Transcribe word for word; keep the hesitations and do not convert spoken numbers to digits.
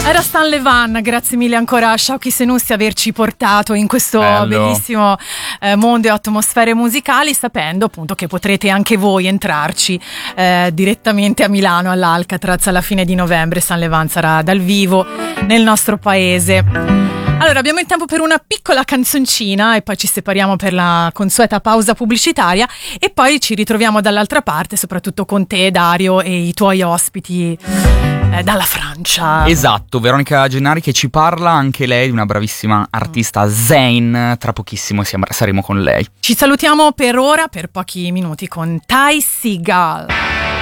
Era Stan Levan, grazie mille ancora a Shauki Senussi averci portato in questo Bello. bellissimo eh, mondo e atmosfere musicali, sapendo appunto che potrete anche voi entrarci eh, direttamente a Milano all'Alcatraz alla fine di novembre. Stan Levan sarà dal vivo nel nostro paese. Allora, abbiamo il tempo per una piccola canzoncina e poi ci separiamo per la consueta pausa pubblicitaria e poi ci ritroviamo dall'altra parte, soprattutto con te, Dario, e i tuoi ospiti eh, dalla Francia. Esatto, Veronica Gennari che ci parla, anche lei, una bravissima artista Zayn. Tra pochissimo siamo, saremo con lei. Ci salutiamo per ora, per pochi minuti, con Ty Segall.